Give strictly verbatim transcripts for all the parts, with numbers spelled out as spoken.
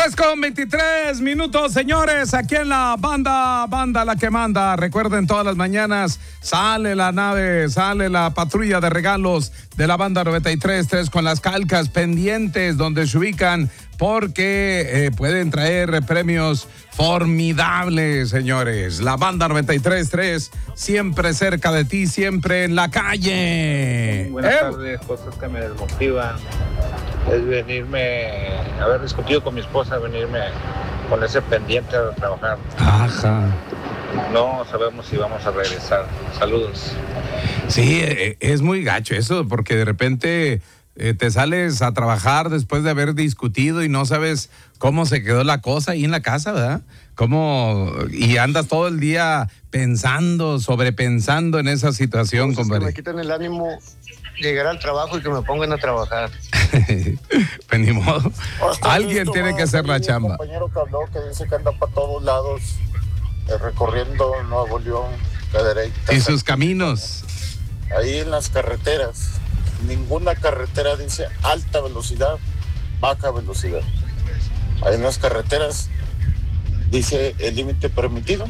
tres con veintitrés minutos, señores, aquí en la banda, banda la que manda. Recuerden, todas las mañanas sale la nave, sale la patrulla de regalos de la banda noventa y tres punto tres con las calcas pendientes donde se ubican porque eh, pueden traer premios formidables, señores. La banda noventa y tres punto tres, siempre cerca de ti, siempre en la calle. Buenas ¿Eh? tardes, cosas que me desmotivan es venirme, haber discutido con mi esposa, venirme con ese pendiente a trabajar. Ajá. No sabemos si vamos a regresar. Saludos. Sí, es muy gacho eso, porque de repente eh, te sales a trabajar después de haber discutido y no sabes cómo se quedó la cosa ahí en la casa, ¿verdad? Cómo, y andas todo el día pensando, sobrepensando en esa situación, Entonces, compadre. que me quiten el ánimo llegar al trabajo y que me pongan a trabajar. Pues ni modo. Alguien tiene que hacer la chamba. El compañero que habló, que dice que anda para todos lados, eh, recorriendo Nuevo León, la derecha. Y sus caminos. Ahí en las carreteras, ninguna carretera dice alta velocidad, baja velocidad. Ahí en las carreteras dice el límite permitido.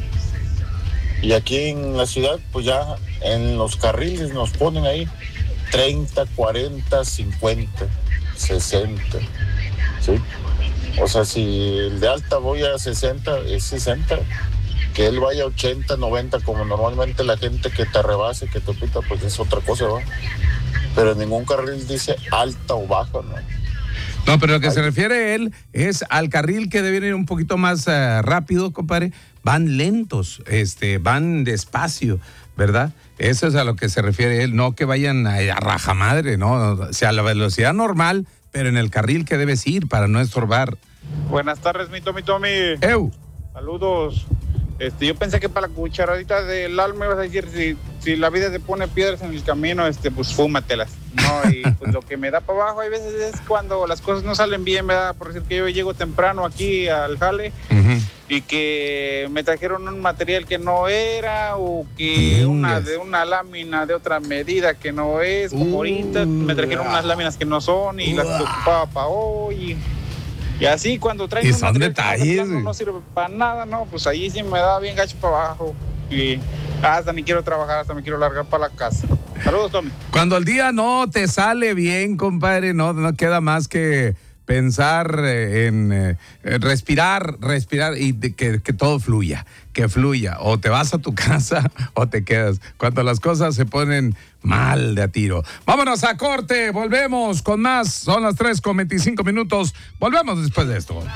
Y aquí en la ciudad, pues ya en los carriles nos ponen ahí treinta, cuarenta, cincuenta, sesenta, ¿sí? O sea, si el de alta voy a sesenta, es sesenta, que él vaya a ochenta, noventa, como normalmente la gente que te rebase, que te pita, pues es otra cosa, ¿no? Pero en ningún carril dice alta o baja, ¿no? No, pero lo que se refiere él es al carril que debe ir un poquito más uh, rápido, compadre. Van lentos, este, van despacio, ¿verdad? Eso es a lo que se refiere él, no que vayan a, a rajamadre, ¿no? O sea, a la velocidad normal, pero en el carril que debes ir para no estorbar. Buenas tardes, mi Tommy Tommy. ¡Eu! Saludos. Este, yo pensé que para la cucharadita del alma ibas a decir, si, si la vida te pone piedras en el camino, este, pues fúmatelas. No, y pues lo que me da para abajo hay veces es cuando las cosas no salen bien, ¿verdad? Por decir que yo llego temprano aquí al jale. Uh-huh. Y que me trajeron un material que no era, o que mm, una yes. de una lámina de otra medida que no es, como uh, ahorita me trajeron uh, unas láminas que no son y uh, las ocupaba para hoy. Y así cuando traen un material detalles, no, no sirve para nada, no, pues ahí sí me da bien gacho para abajo. Y hasta ni quiero trabajar, hasta me quiero largar para la casa. Saludos, Tommy. Cuando el día no te sale bien, compadre, no, no queda más que pensar en eh, respirar, respirar y de, que, que todo fluya, que fluya. O te vas a tu casa o te quedas. Cuando las cosas se ponen mal de a tiro. Vámonos a corte, volvemos con más. Son las tres con veinticinco minutos. Volvemos después de esto.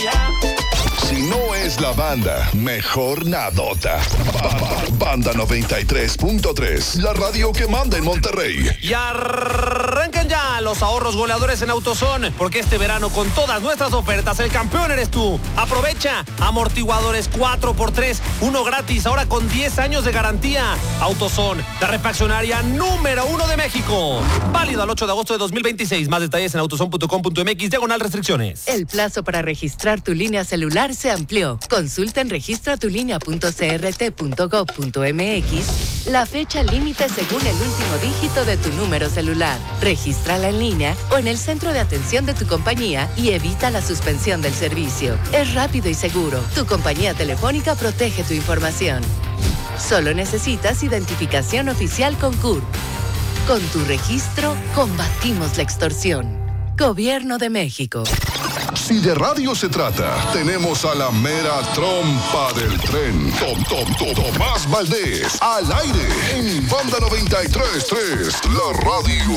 Si no es la banda, mejor nadota. Banda noventa y tres punto tres, la radio que manda en Monterrey. Y arrancan ya los ahorros goleadores en AutoZone, porque este verano con todas nuestras ofertas el campeón eres tú. Aprovecha amortiguadores cuatro por tres, uno gratis, ahora con diez años de garantía. AutoZone, la refaccionaria número uno de México. Válido al ocho de agosto de dos mil veintiséis. Más detalles en autozone punto com punto mx, diagonal restricciones. El plazo para registrar tu línea celular se amplió. Consulta en registra tu línea punto c r t punto gov punto m x la fecha límite según el último dígito de tu número celular. Regístrala en línea o en el centro de atención de tu compañía y evita la suspensión del servicio. Es rápido y seguro. Tu compañía telefónica protege tu información. Solo necesitas identificación oficial con C U R P. Con tu registro, combatimos la extorsión. Gobierno de México. Si de radio se trata, tenemos a la mera trompa del tren. Tom, Tom, Tom, Tomás Valdés, al aire, en Banda noventa y tres punto tres, la radio